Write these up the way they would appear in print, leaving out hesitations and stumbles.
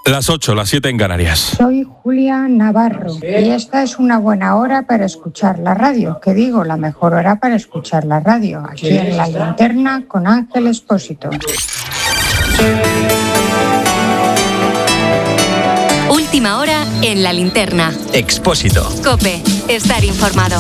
Las 8, las 7 en Canarias. Soy Julia Navarro y esta es una buena hora para escuchar la radio. ¿Qué digo? La mejor hora para escuchar la radio. Aquí en La Linterna con Ángel Expósito. Última hora en La Linterna. Expósito. COPE. Estar informado.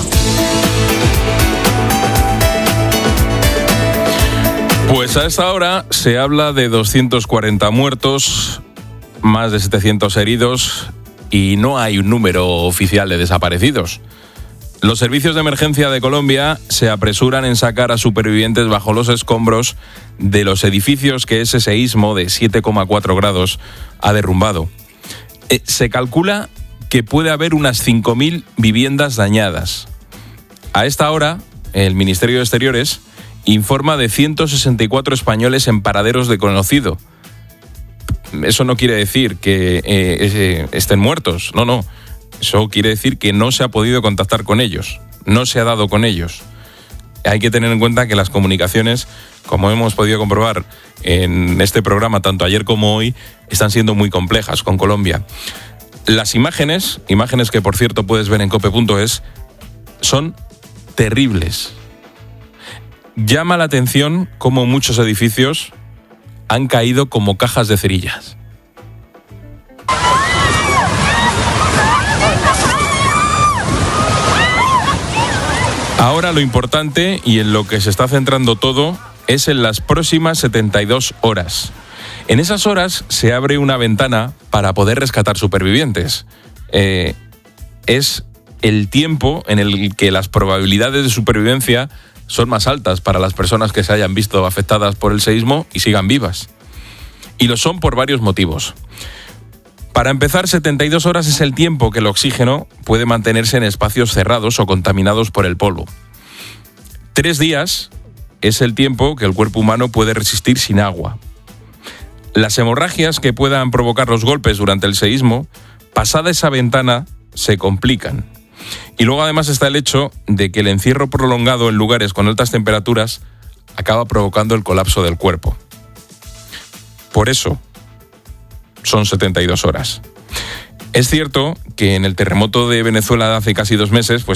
Pues a esta hora se habla de 240 muertos, más de 700 heridos y no hay un número oficial de desaparecidos. Los servicios de emergencia de Colombia se apresuran en sacar a supervivientes bajo los escombros de los edificios que ese seísmo de 7,4 grados ha derrumbado. Se calcula que puede haber unas 5.000 viviendas dañadas. A esta hora, el Ministerio de Exteriores informa de 164 españoles en paraderos desconocidos. Eso no quiere decir que estén muertos, no. Eso quiere decir que no se ha podido contactar con ellos, no se ha dado con ellos. Hay que tener en cuenta que las comunicaciones, como hemos podido comprobar en este programa, tanto ayer como hoy, están siendo muy complejas con Colombia. Las imágenes que por cierto puedes ver en cope.es, son terribles. Llama la atención cómo muchos edificios han caído como cajas de cerillas. Ahora lo importante y en lo que se está centrando todo es en las próximas 72 horas. En esas horas se abre una ventana para poder rescatar supervivientes. Es el tiempo en el que las probabilidades de supervivencia son más altas para las personas que se hayan visto afectadas por el seísmo y sigan vivas. Y lo son por varios motivos. Para empezar, 72 horas es el tiempo que el oxígeno puede mantenerse en espacios cerrados o contaminados por el polvo. 3 días es el tiempo que el cuerpo humano puede resistir sin agua. Las hemorragias que puedan provocar los golpes durante el seísmo, pasada esa ventana, se complican. Y luego además está el hecho de que el encierro prolongado en lugares con altas temperaturas acaba provocando el colapso del cuerpo. Por eso son 72 horas. Es cierto que en el terremoto de Venezuela de hace casi 2 meses, pues